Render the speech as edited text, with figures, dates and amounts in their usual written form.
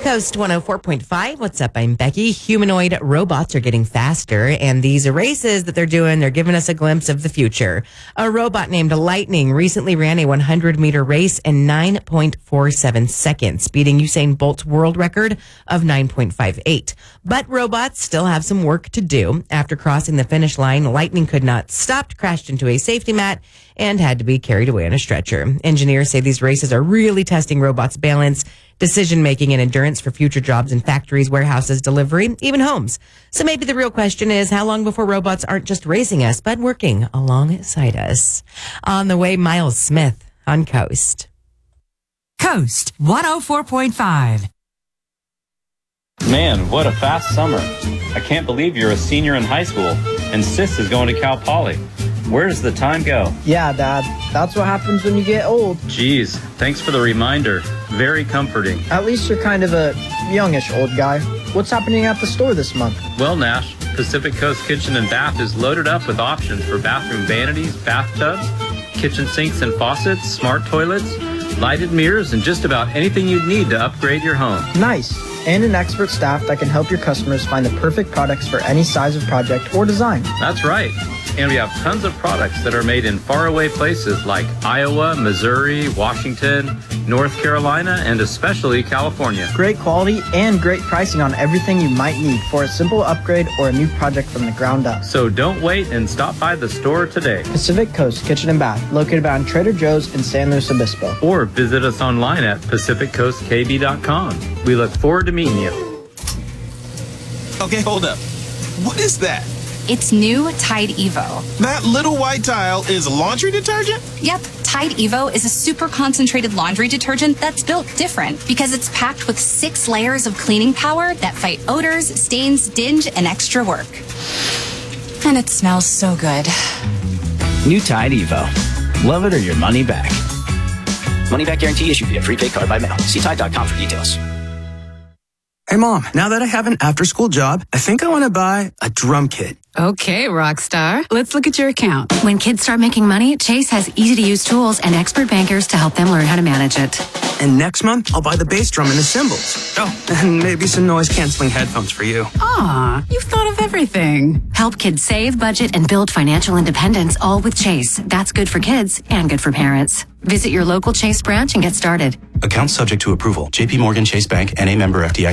Coast 104.5. What's up? I'm Becky. Humanoid robots are getting faster, and these races that they're doing, they're giving us a glimpse of the future. A robot named Lightning recently ran a 100-meter race in 9.47 seconds, beating Usain Bolt's world record of 9.58. But robots still have some work to do. After crossing the finish line, Lightning could not stop, crashed into a safety mat, and had to be carried away on a stretcher. Engineers say these races are really testing robots' balance, decision-making, and endurance for future jobs in factories, warehouses, delivery, even homes. So maybe the real question is, how long before robots aren't just racing us, but working alongside us? On the way, Miles Smith on Coast. Coast 104.5. Man, what a fast summer. I can't believe you're a senior in high school, and Sis is going to Cal Poly. Where does the time go? Yeah, Dad. That's what happens when you get old. Geez, thanks for the reminder. Very comforting. At least you're kind of a youngish old guy. What's happening at the store this month? Well, Nash, Pacific Coast Kitchen and Bath is loaded up with options for bathroom vanities, bathtubs, kitchen sinks and faucets, smart toilets, lighted mirrors, and just about anything you'd need to upgrade your home. Nice. And an expert staff that can help your customers find the perfect products for any size of project or design. That's right. And we have tons of products that are made in faraway places like Iowa, Missouri, Washington, North Carolina, and especially California. Great quality and great pricing on everything you might need for a simple upgrade or a new project from the ground up. So don't wait and stop by the store today. Pacific Coast Kitchen and Bath, located behind Trader Joe's in San Luis Obispo. Or visit us online at PacificCoastKB.com. We look forward to meeting you. Okay, hold up. What is that? It's new Tide Evo. That little white tile is laundry detergent? Yep, Tide Evo is a super concentrated laundry detergent that's built different because it's packed with 6 layers of cleaning power that fight odors, stains, dinge, and extra work. And it smells so good. New Tide Evo. Love it or your money back. Money back guarantee issued via prepaid card by mail. See Tide.com for details. Hey, Mom, now that I have an after-school job, I think I want to buy a drum kit. Okay, Rockstar. Let's look at your account. When kids start making money, Chase has easy-to-use tools and expert bankers to help them learn how to manage it. And next month, I'll buy the bass drum and the cymbals. Oh, and maybe some noise-canceling headphones for you. Aw, you've thought of everything. Help kids save, budget, and build financial independence, all with Chase. That's good for kids and good for parents. Visit your local Chase branch and get started. Account subject to approval. JP Morgan Chase Bank, N.A. member FDIC.